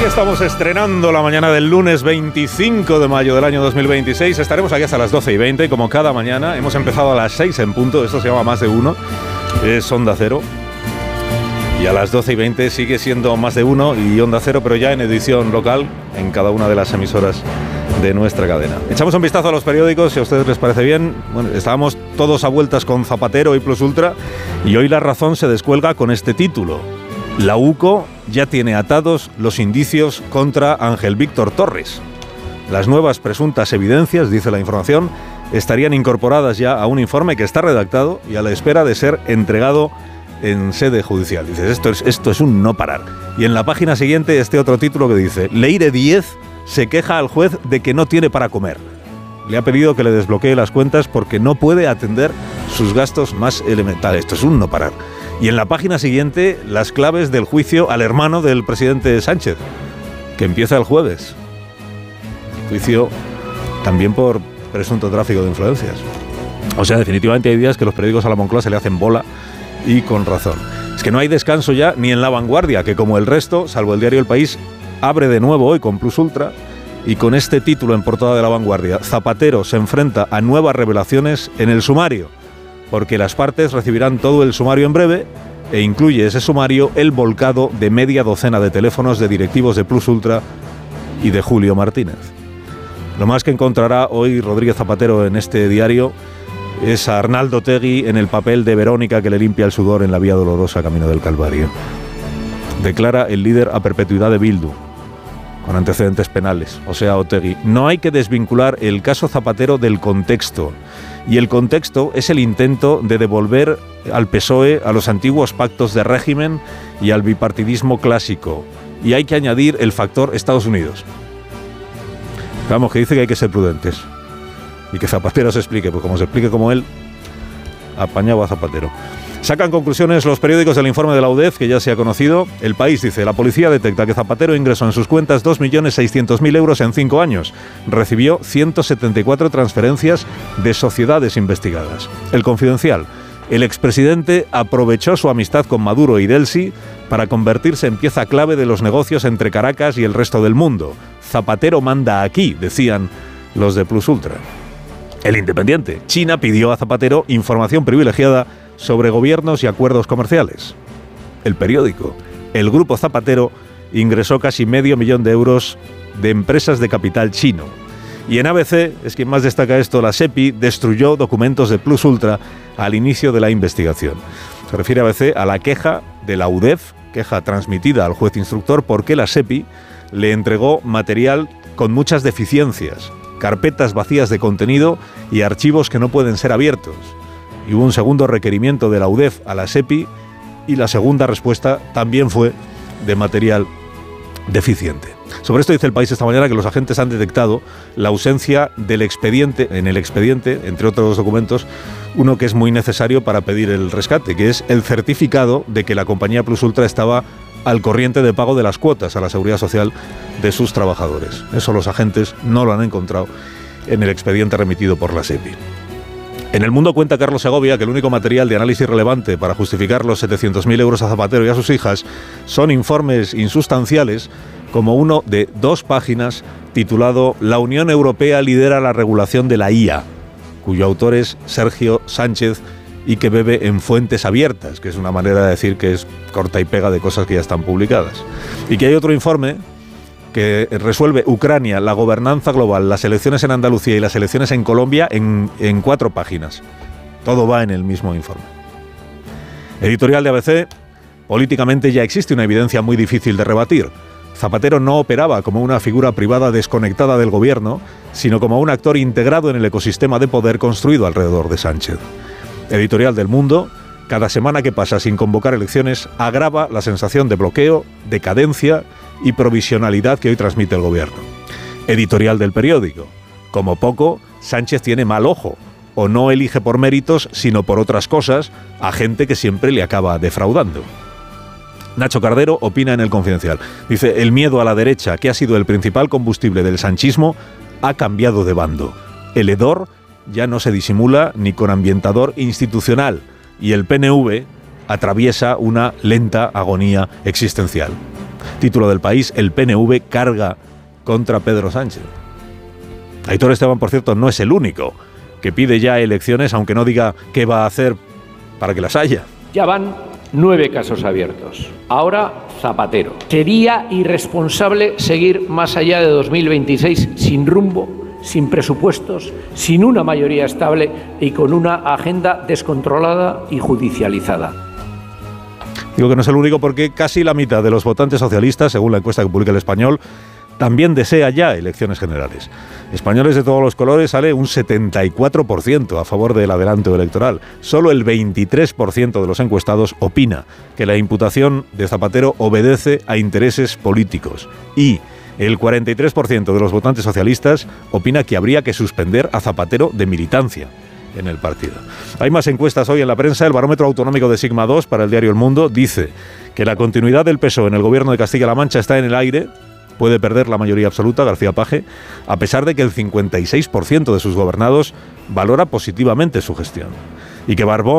Aquí estamos estrenando la mañana del lunes 25 de mayo del año 2026. Estaremos aquí hasta las 12:20, como cada mañana. Hemos empezado a las 6 en punto. Esto se llama Más de Uno. Es Onda Cero. Y a las 12:20 sigue siendo Más de Uno y Onda Cero, pero ya en edición local en cada una de las emisoras de nuestra cadena. Echamos un vistazo a los periódicos, si a ustedes les parece bien. Bueno, estábamos todos a vueltas con Zapatero y Plus Ultra, y hoy La Razón se descuelga con este título: la UCO ya tiene atados los indicios contra Ángel Víctor Torres. Las nuevas presuntas evidencias, dice la información, estarían incorporadas ya a un informe que está redactado y a la espera de ser entregado en sede judicial. Dices, esto es un no parar. Y en la página siguiente este otro título que dice: Leire Díez se queja al juez de que no tiene para comer. Le ha pedido que le desbloquee las cuentas porque no puede atender sus gastos más elementales. Esto es un no parar. Y en la página siguiente, las claves del juicio al hermano del presidente Sánchez, que empieza el jueves. Juicio también por presunto tráfico de influencias. O sea, definitivamente hay días que los periódicos a la Moncloa se le hacen bola, y con razón. Es que no hay descanso ya ni en La Vanguardia, que como el resto, salvo el diario El País, abre de nuevo hoy con Plus Ultra y con este título en portada de La Vanguardia: Zapatero se enfrenta a nuevas revelaciones en el sumario, porque las partes recibirán todo el sumario en breve, e incluye ese sumario el volcado de media docena de teléfonos de directivos de Plus Ultra y de Julio Martínez. Lo más que encontrará hoy Rodríguez Zapatero en este diario es a Arnaldo Otegi en el papel de Verónica que le limpia el sudor en la Vía Dolorosa camino del Calvario. Declara el líder a perpetuidad de Bildu, con antecedentes penales, o sea, Otegi. No hay que desvincular el caso Zapatero del contexto. Y el contexto es el intento de devolver al PSOE a los antiguos pactos de régimen y al bipartidismo clásico. Y hay que añadir el factor Estados Unidos. Vamos, que dice que hay que ser prudentes. Y que Zapatero se explique, pues como se explique como él, apañado a Zapatero. Sacan conclusiones los periódicos del informe de la UDEF, que ya se ha conocido. El País dice: la policía detecta que Zapatero ingresó en sus cuentas 2.600.000 euros en 5 años. Recibió 174 transferencias de sociedades investigadas. El Confidencial: el expresidente aprovechó su amistad con Maduro y Delcy para convertirse en pieza clave de los negocios entre Caracas y el resto del mundo. Zapatero manda aquí, decían los de Plus Ultra. El Independiente: China pidió a Zapatero información privilegiada sobre gobiernos y acuerdos comerciales. El Periódico: el grupo Zapatero ingresó casi $500.000 de euros de empresas de capital chino. Y en ABC, es quien más destaca esto, la SEPI destruyó documentos de Plus Ultra al inicio de la investigación. Se refiere a ABC a la queja de la UDEF, queja transmitida al juez instructor, porque la SEPI le entregó material con muchas deficiencias, carpetas vacías de contenido y archivos que no pueden ser abiertos. Y hubo un segundo requerimiento de la UDEF a la SEPI y la segunda respuesta también fue de material deficiente. Sobre esto dice El País esta mañana que los agentes han detectado la ausencia del expediente, en el expediente, entre otros documentos, uno que es muy necesario para pedir el rescate, que es el certificado de que la compañía Plus Ultra estaba al corriente de pago de las cuotas a la seguridad social de sus trabajadores. Eso los agentes no lo han encontrado en el expediente remitido por la SEPI. En El Mundo cuenta Carlos Segovia que el único material de análisis relevante para justificar los 700.000 euros a Zapatero y a sus hijas son informes insustanciales, como uno de 2 páginas titulado «La Unión Europea lidera la regulación de la IA», cuyo autor es Sergio Sánchez y que bebe en fuentes abiertas, que es una manera de decir que es corta y pega de cosas que ya están publicadas. Y que hay otro informe que resuelve Ucrania, la gobernanza global, las elecciones en Andalucía y las elecciones en Colombia en 4 páginas. Todo va en el mismo informe. Editorial de ABC: políticamente ya existe una evidencia muy difícil de rebatir. Zapatero no operaba como una figura privada desconectada del gobierno, sino como un actor integrado en el ecosistema de poder construido alrededor de Sánchez. Editorial del Mundo: cada semana que pasa sin convocar elecciones agrava la sensación de bloqueo, decadencia y provisionalidad que hoy transmite el gobierno. Editorial del Periódico: como poco, Sánchez tiene mal ojo, o no elige por méritos, sino por otras cosas, a gente que siempre le acaba defraudando. Nacho Cardero opina en El Confidencial. Dice: el miedo a la derecha, que ha sido el principal combustible del sanchismo, ha cambiado de bando. El hedor ya no se disimula ni con ambientador institucional, y el PNV atraviesa una lenta agonía existencial. Título del País: el PNV carga contra Pedro Sánchez. Aitor Esteban, por cierto, no es el único que pide ya elecciones, aunque no diga qué va a hacer para que las haya. Ya van 9 casos abiertos. Ahora Zapatero. Sería irresponsable seguir más allá de 2026 sin rumbo, sin presupuestos, sin una mayoría estable y con una agenda descontrolada y judicializada. Digo que no es el único porque casi la mitad de los votantes socialistas, según la encuesta que publica El Español, también desea ya elecciones generales. Españoles de todos los colores sale un 74% a favor del adelanto electoral. Solo el 23% de los encuestados opina que la imputación de Zapatero obedece a intereses políticos. Y el 43% de los votantes socialistas opina que habría que suspender a Zapatero de militancia en el partido. Hay más encuestas hoy en la prensa. El barómetro autonómico de Sigma 2 para el diario El Mundo dice que la continuidad del PSOE en el gobierno de Castilla-La Mancha está en el aire. Puede perder la mayoría absoluta, García Paje, a pesar de que el 56% de sus gobernados valora positivamente su gestión. Y que Barbón